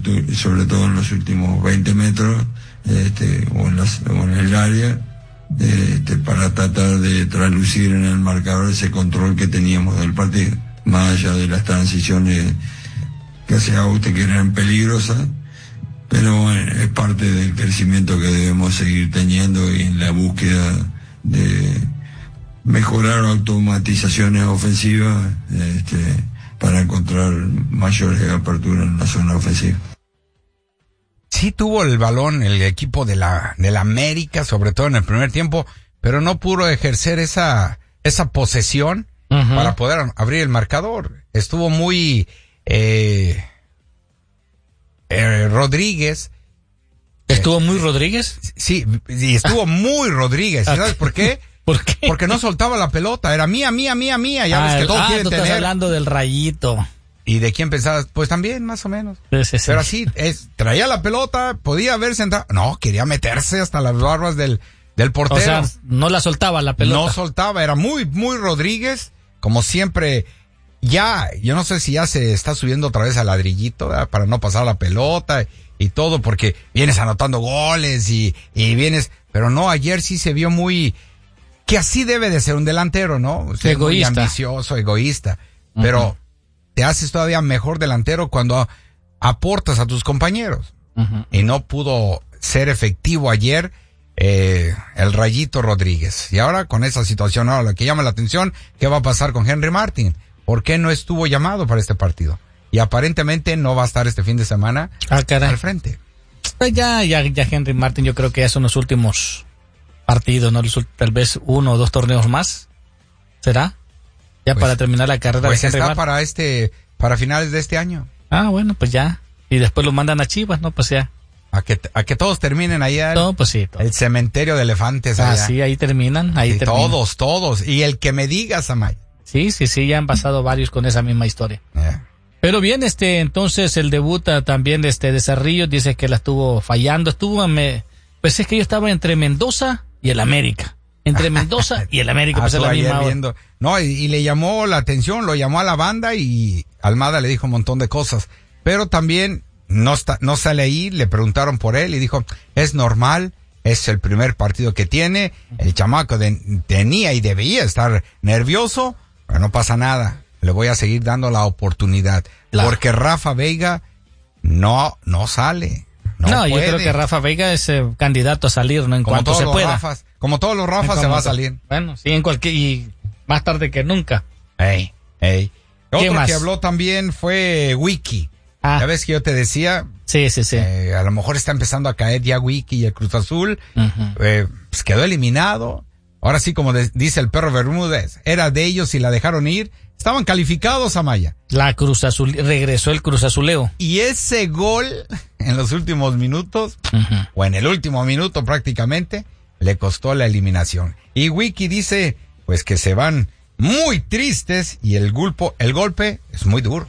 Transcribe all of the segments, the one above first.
sobre todo en los últimos 20 metros, o en el área, para tratar de traducir en el marcador ese control que teníamos del partido, más allá de las transiciones que hacía usted que eran peligrosas, pero bueno, es parte del crecimiento que debemos seguir teniendo y en la búsqueda de mejorar automatizaciones ofensivas para encontrar mayores aperturas en la zona ofensiva. Sí tuvo el balón el equipo de la América, sobre todo en el primer tiempo, pero no pudo ejercer esa posesión para poder abrir el marcador. Estuvo muy Rodríguez. ¿Estuvo muy Rodríguez? Sí, y estuvo muy Rodríguez. ¿Sabes por qué? ¿Por qué? Porque no soltaba la pelota, era mía. Ya ves que todos quieren tú tener. Estás hablando del Rayito. ¿Y de quién pensabas? Pues también, más o menos. Sí. Pero así, traía la pelota, podía haberse entrado. No, quería meterse hasta las barbas del portero. O sea, no la soltaba la pelota. No soltaba, era muy Rodríguez, como siempre. Ya, yo no sé si ya se está subiendo otra vez al ladrillito, ¿verdad? Para no pasar la pelota y todo, porque vienes anotando goles y vienes, pero no, ayer sí se vio muy, que así debe de ser un delantero, ¿no? Ser egoísta. Muy ambicioso, egoísta, pero te haces todavía mejor delantero cuando aportas a tus compañeros. Y no pudo ser efectivo ayer el Rayito Rodríguez. Y ahora con esa situación, ahora lo que llama la atención, ¿qué va a pasar con Henry Martin? ¿Por qué no estuvo llamado para este partido? Y aparentemente no va a estar este fin de semana al frente. Pues ya Henry Martin, yo creo que ya son los últimos partidos, ¿no? Tal vez 1 o 2 torneos más. ¿Será? Ya pues, para terminar la carrera pues de Henry Martin. Para finales de este año. Bueno, pues ya. Y después lo mandan a Chivas, ¿no? Pues ya. A que todos terminen allá. No, pues sí. El cementerio de elefantes allá. Sí, ahí terminan. Todos. Y el que me digas, Amay. Sí, ya han pasado varios con esa misma historia. Pero bien, entonces el debut también de Cerrillo dice que la estuvo fallando. Pues es que yo estaba entre Mendoza y el América. Entre Mendoza y el América, pues es la misma hora. No, y le llamó la atención, lo llamó a la banda y Almada le dijo un montón de cosas. Pero también no sale ahí, le preguntaron por él y dijo, es normal, es el primer partido que tiene, el chamaco tenía y debía estar nervioso, pero no pasa nada, le voy a seguir dando la oportunidad, porque Rafa Veiga no sale. No, yo creo que Rafa Veiga es candidato a salir, ¿no? En cuanto se pueda. Como todos los Rafas se va a salir. Bueno, sí, y más tarde que nunca. Otro que habló también fue Wiki. Ya ves que yo te decía. Sí. A lo mejor está empezando a caer ya Wiki y el Cruz Azul. Pues quedó eliminado. Ahora sí, como dice el perro Bermúdez, era de ellos y la dejaron ir. Estaban calificados, Amaya. Regresó el Cruz Azuleo. Y ese gol en los últimos minutos, o en el último minuto prácticamente, le costó la eliminación. Y Wiki dice, pues que se van muy tristes y el golpe es muy duro.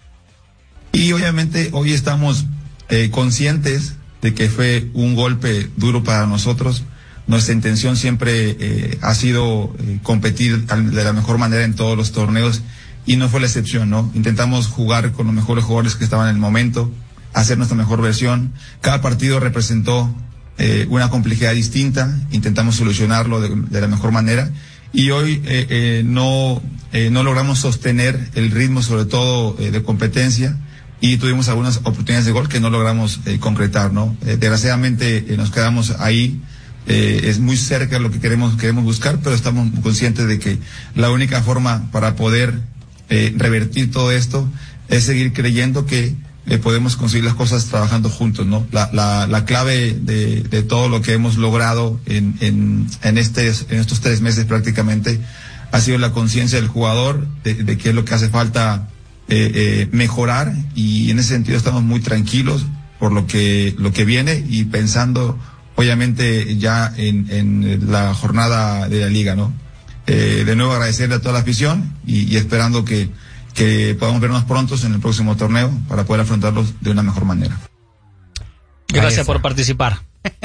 Y obviamente hoy estamos conscientes de que fue un golpe duro para nosotros. Nuestra intención siempre ha sido competir de la mejor manera en todos los torneos y no fue la excepción, ¿no? Intentamos jugar con los mejores jugadores que estaban en el momento, hacer nuestra mejor versión. Cada partido representó una complejidad distinta, intentamos solucionarlo de la mejor manera y hoy no logramos sostener el ritmo, sobre todo de competencia, y tuvimos algunas oportunidades de gol que no logramos concretar, ¿no? Desgraciadamente nos quedamos ahí. Es muy cerca de lo que queremos buscar, pero estamos conscientes de que la única forma para poder revertir todo esto es seguir creyendo que podemos conseguir las cosas trabajando juntos, ¿no? La clave de todo lo que hemos logrado en estos 3 meses prácticamente ha sido la conciencia del jugador de qué es lo que hace falta mejorar, y en ese sentido estamos muy tranquilos por lo que viene y pensando obviamente ya en la jornada de la liga, ¿no? De nuevo agradecerle a toda la afición y esperando que podamos vernos pronto en el próximo torneo para poder afrontarlos de una mejor manera. Gracias por participar.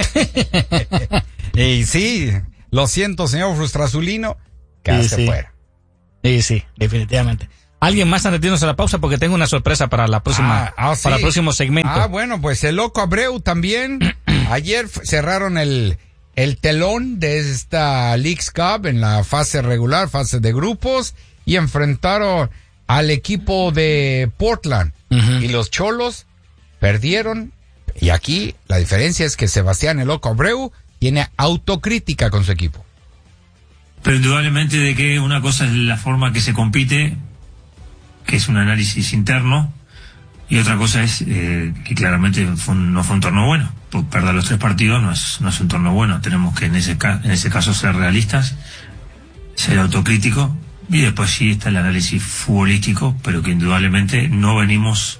Y sí, lo siento, señor Frustrazulino, quedaste fuera. Sí, definitivamente. alguien más antes de irnos a la pausa porque tengo una sorpresa para la próxima, sí. para el próximo segmento. Bueno, pues el Loco Abreu también. Ayer cerraron el telón de esta Leagues Cup en la fase regular, fase de grupos, y enfrentaron al equipo de Portland. Y los Cholos perdieron. Y aquí la diferencia es que Sebastián el Loco Abreu tiene autocrítica con su equipo. Pero indudablemente de que una cosa es la forma que se compite, que es un análisis interno, y otra cosa es que claramente no fue un torneo bueno. Perder los 3 partidos no es un torneo bueno. Tenemos que en ese caso ser realistas, ser autocríticos, y después sí está el análisis futbolístico, pero que indudablemente no venimos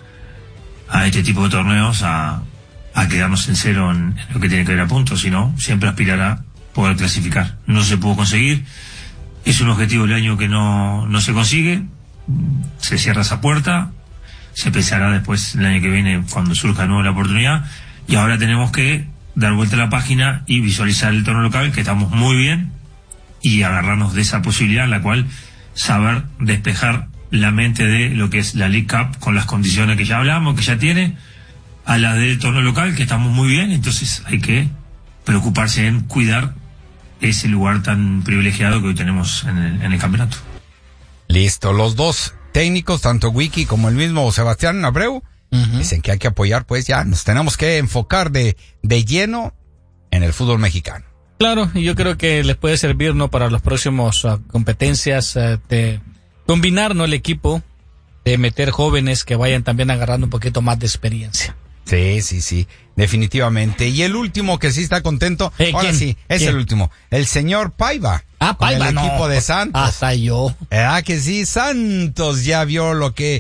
a este tipo de torneos a quedarnos en cero en lo que tiene que ver a puntos, sino siempre aspirar a poder clasificar. No se pudo conseguir, es un objetivo del año que no se consigue, se cierra esa puerta, se pensará después el año que viene cuando surja de nuevo la oportunidad, y ahora tenemos que dar vuelta a la página y visualizar el torneo local, que estamos muy bien, y agarrarnos de esa posibilidad en la cual saber despejar la mente de lo que es la League Cup con las condiciones que ya hablamos, que ya tiene, a la del torneo local, que estamos muy bien. Entonces hay que preocuparse en cuidar ese lugar tan privilegiado que hoy tenemos en el campeonato. Listo, los dos técnicos, tanto Wiki como el mismo Sebastián Abreu, dicen que hay que apoyar, pues ya nos tenemos que enfocar de lleno en el fútbol mexicano. Claro, y yo creo que les puede servir, ¿no?, para las próximas competencias, de combinar, ¿no?, el equipo, de meter jóvenes que vayan también agarrando un poquito más de experiencia. Sí, definitivamente. Y el último que sí está contento, ahora ¿quién? sí, es ¿Quién? el último, el señor Paiva. Paiva, el no. equipo de Santos. Hasta yo. ¿Verdad que sí? Santos ya vio lo que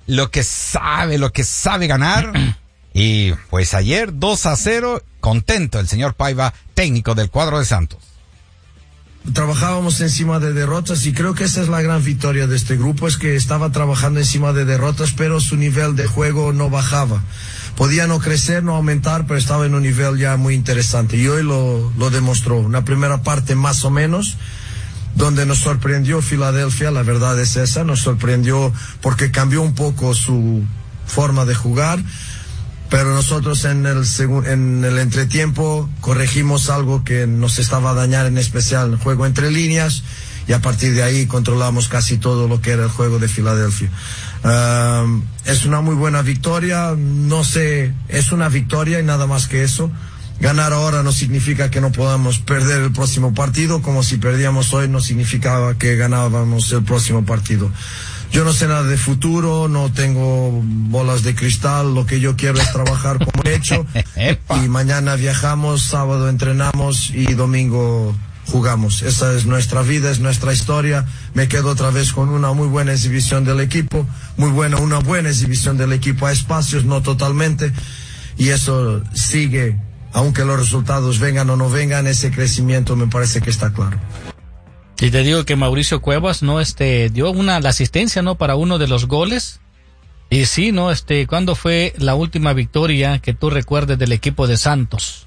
sabe ganar. Y pues ayer 2-0, contento el señor Paiva, técnico del cuadro de Santos. Trabajábamos encima de derrotas y creo que esa es la gran victoria de este grupo, es que estaba trabajando encima de derrotas, pero su nivel de juego no bajaba. Podía no crecer, no aumentar, pero estaba en un nivel ya muy interesante y hoy lo demostró. Una primera parte más o menos, donde nos sorprendió Filadelfia, la verdad es esa, nos sorprendió porque cambió un poco su forma de jugar. Pero nosotros en el entretiempo corregimos algo que nos estaba a dañar, en especial el juego entre líneas, y a partir de ahí controlamos casi todo lo que era el juego de Filadelfia. Es una muy buena victoria, no sé, es una victoria y nada más que eso. Ganar ahora no significa que no podamos perder el próximo partido, como si perdíamos hoy no significaba que ganábamos el próximo partido. Yo no sé nada de futuro, no tengo bolas de cristal, lo que yo quiero es trabajar como he hecho. Y mañana viajamos, sábado entrenamos y domingo jugamos. Esa es nuestra vida, es nuestra historia. Me quedo otra vez con una muy buena exhibición del equipo, una buena exhibición del equipo a espacios, no totalmente. Y eso sigue, aunque los resultados vengan o no vengan, ese crecimiento me parece que está claro. Y te digo que Mauricio Cuevas no dio la asistencia, ¿no?, para uno de los goles. Y sí, no ¿cuándo fue la última victoria que tú recuerdes del equipo de Santos?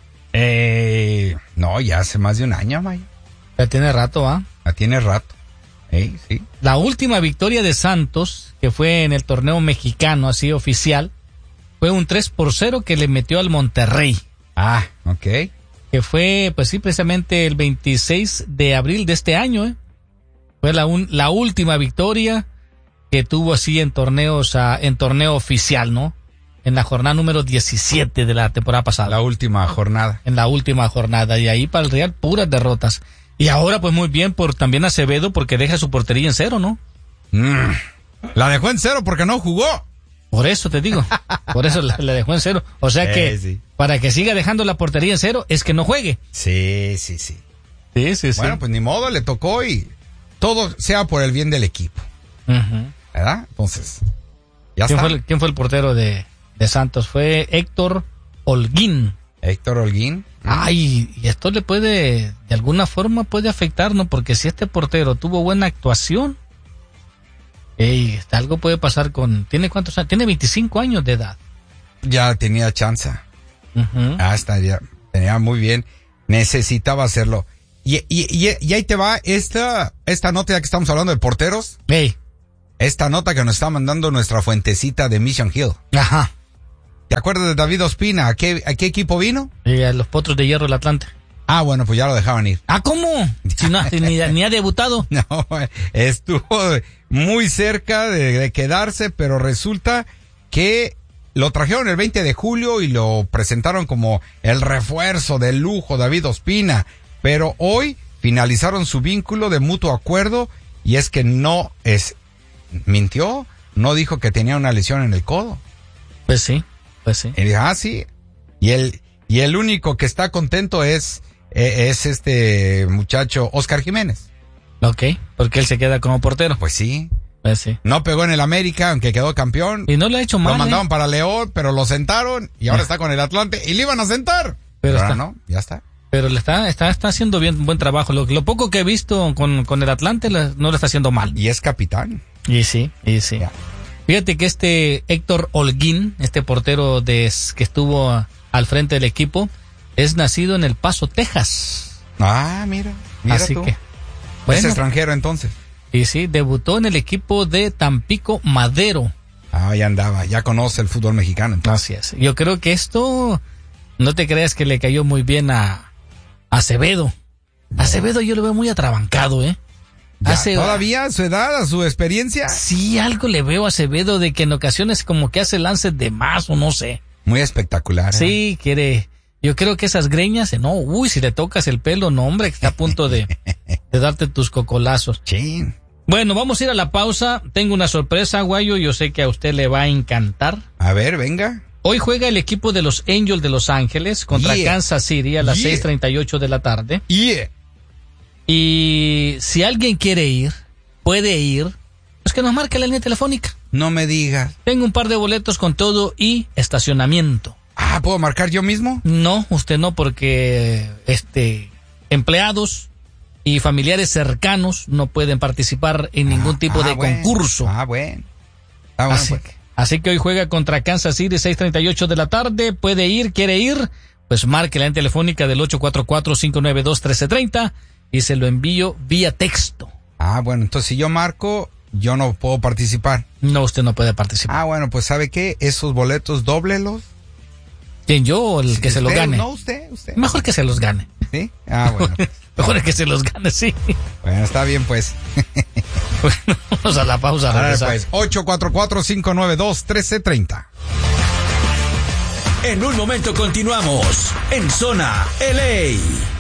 No, ya hace más de un año, May. Ya tiene rato, ¿ah? Ya tiene rato. Sí. La última victoria de Santos, que fue en el torneo mexicano, así oficial, fue un 3-0 que le metió al Monterrey. Ah, ok. Que fue, pues sí, precisamente el 26 de abril de este año, Fue la última victoria que tuvo así en torneo oficial, ¿no? En la jornada número 17 de la temporada pasada. La última jornada. En la última jornada. Y ahí para el Real, puras derrotas. Y ahora, pues muy bien por también Acevedo, porque deja su portería en cero, ¿no? La dejó en cero porque no jugó. Por eso te digo. Por eso la dejó en cero. O sea que, sí. Para que siga dejando la portería en cero, es que no juegue. Sí. Sí. Bueno, pues ni modo, le tocó y todo sea por el bien del equipo. Uh-huh. ¿Verdad? Entonces, ya ¿Quién está. ¿Quién fue el portero de Santos? Fue Héctor Holguín. Héctor Holguín. Ay, y esto le puede, de alguna forma puede afectar, ¿no? Porque si este portero tuvo buena actuación, algo puede pasar ¿tiene cuántos años? Tiene 25 años de edad. Ya tenía chance. Uh-huh. Ya tenía muy bien. Necesitaba hacerlo. Y ahí te va esta nota, ya que estamos hablando de porteros. esta nota que nos está mandando nuestra fuentecita de Mission Hill. Ajá. ¿Te acuerdas de David Ospina? ¿A qué equipo vino? Y a los Potros de Hierro del Atlante. Ah, bueno, pues ya lo dejaban ir. Ah, ¿cómo? Si no, ni ha debutado. No, estuvo muy cerca de quedarse, pero resulta que lo trajeron el 20 de julio y lo presentaron como el refuerzo de lujo David Ospina. Pero hoy finalizaron su vínculo de mutuo acuerdo y es que mintió, no dijo que tenía una lesión en el codo. Pues sí. Y dijo, sí. Y el único que está contento es este muchacho Oscar Jiménez. Ok, porque él se queda como portero. Pues sí. Sí. No pegó en el América, aunque quedó campeón. Y no lo ha hecho mal. Lo mandaron para León, pero lo sentaron y ahora está con el Atlante y le iban a sentar. Pero ahora está, no, ya está. Pero le está haciendo buen trabajo. Lo poco que he visto con el Atlante no lo está haciendo mal. Y es capitán. Y sí. Ya. Fíjate que este Héctor Holguín, este portero que estuvo al frente del equipo, es nacido en El Paso, Texas. Ah, mira Así tú. que, es extranjero entonces. Y sí, debutó en el equipo de Tampico Madero. Ya andaba, ya conoce el fútbol mexicano. Entonces. Así es. Yo creo que esto, no te creas que le cayó muy bien a Acevedo. No. Acevedo yo lo veo muy atrabancado, ¿Todavía a su edad, a su experiencia? Sí, algo le veo a Acevedo de que en ocasiones como que hace lances de más o no sé. Muy espectacular. Sí, quiere. Yo creo que esas greñas, si le tocas el pelo, no hombre, que está a punto de darte tus cocolazos. Sí. Bueno, vamos a ir a la pausa. Tengo una sorpresa, Guayo, yo sé que a usted le va a encantar. A ver, venga. Hoy juega el equipo de los Angels de Los Ángeles contra Kansas City a las 6:38 de la tarde. Y si alguien quiere ir, puede ir, pues que nos marque la línea telefónica. No me digas. Tengo un par de boletos con todo y estacionamiento. ¿Puedo marcar yo mismo? No, usted no, porque empleados y familiares cercanos no pueden participar en ningún tipo de concurso. Bueno. Así que hoy juega contra Kansas City, 6:38 de la tarde. Puede ir, quiere ir, pues marque la línea telefónica del 844-592-1330 y se lo envío vía texto. Bueno, entonces si yo marco, yo no puedo participar. No, usted no puede participar. Bueno, pues ¿sabe qué? Esos boletos, dóblelos. ¿Quién, yo o el que se los gane? No, usted. Mejor que se los gane. ¿Sí? Bueno. Mejor es que se los gane, sí. Bueno, está bien, pues. Bueno, vamos a la pausa. Pues, 844-592-1330. En un momento continuamos en Zona LA.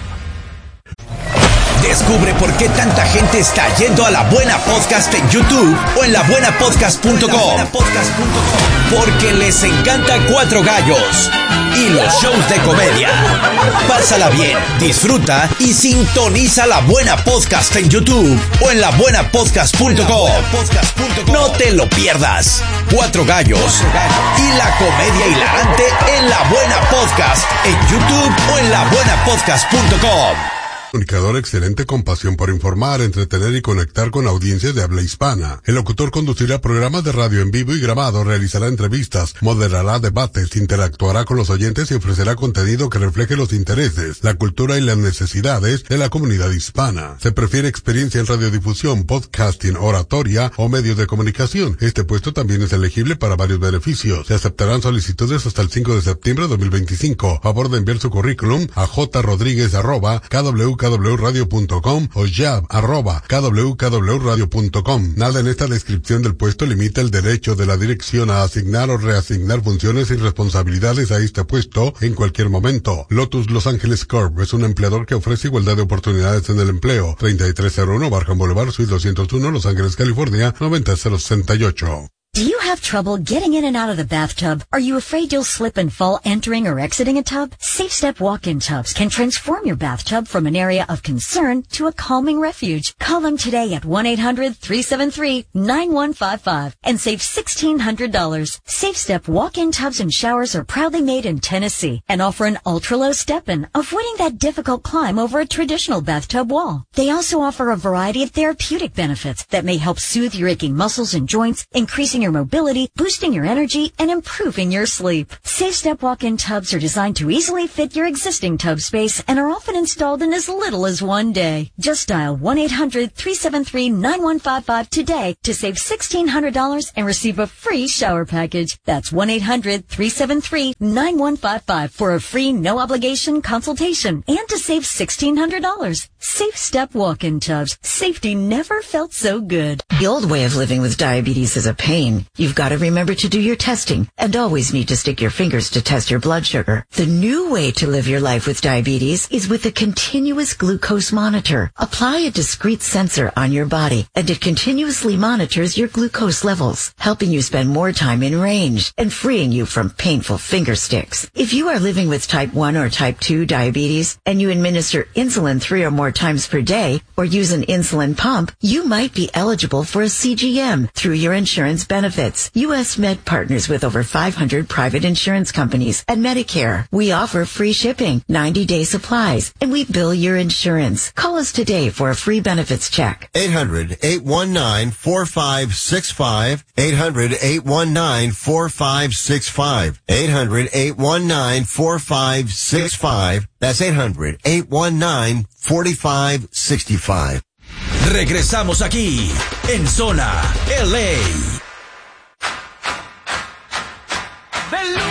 Descubre por qué tanta gente está yendo a La Buena Podcast en YouTube o en labuenapodcast.com. Porque les encanta Cuatro Gallos y los shows de comedia. Pásala bien, disfruta y sintoniza La Buena Podcast en YouTube o en labuenapodcast.com. No te lo pierdas. Cuatro Gallos y la comedia hilarante en La Buena Podcast en YouTube o en labuenapodcast.com. Comunicador excelente con pasión por informar, entretener y conectar con audiencias de habla hispana. El locutor conducirá programas de radio en vivo y grabado, realizará entrevistas, moderará debates, interactuará con los oyentes y ofrecerá contenido que refleje los intereses, la cultura y las necesidades de la comunidad hispana. Se prefiere experiencia en radiodifusión, podcasting, oratoria o medios de comunicación. Este puesto también es elegible para varios beneficios. Se aceptarán solicitudes hasta el 5 de septiembre de 2025. Favor de enviar su currículum a jrodriguez@kwradio.com o jab@kwradio.com. Nada en esta descripción del puesto limita el derecho de la dirección a asignar o reasignar funciones y responsabilidades a este puesto en cualquier momento. Lotus Los Ángeles Corp es un empleador que ofrece igualdad de oportunidades en el empleo. 3301 Barham Boulevard, Suite 201, Los Ángeles, California, 90068. Do you have trouble getting in and out of the bathtub? Are you afraid you'll slip and fall entering or exiting a tub? Safe Step walk-in tubs can transform your bathtub from an area of concern to a calming refuge. Call them today at 1-800-373-9155 and save $1,600. Safe Step walk-in tubs and showers are proudly made in Tennessee and offer an ultra-low step-in, avoiding that difficult climb over a traditional bathtub wall. They also offer a variety of therapeutic benefits that may help soothe your aching muscles and joints, increasing your mobility, boosting your energy, and improving your sleep. SafeStep walk-in tubs are designed to easily fit your existing tub space and are often installed in as little as 1 day. Just dial 1-800-373-9155 today to save $1,600 and receive a free shower package. That's 1-800-373-9155 for a free no-obligation consultation and to save $1,600. SafeStep walk-in tubs. Safety never felt so good. The old way of living with diabetes is a pain. You've got to remember to do your testing and always need to stick your fingers to test your blood sugar. The new way to live your life with diabetes is with a continuous glucose monitor. Apply a discrete sensor on your body and it continuously monitors your glucose levels, helping you spend more time in range and freeing you from painful finger sticks. If you are living with type 1 or type 2 diabetes and you administer insulin 3 or more times per day or use an insulin pump, you might be eligible for a CGM through your insurance benefits. U.S. Med partners with over 500 private insurance companies and Medicare. We offer free shipping, 90-day supplies, and we bill your insurance. Call us today for a free benefits check. 800-819-4565. 800-819-4565. 800-819-4565. That's 800-819-4565. Regresamos aquí en Zona LA.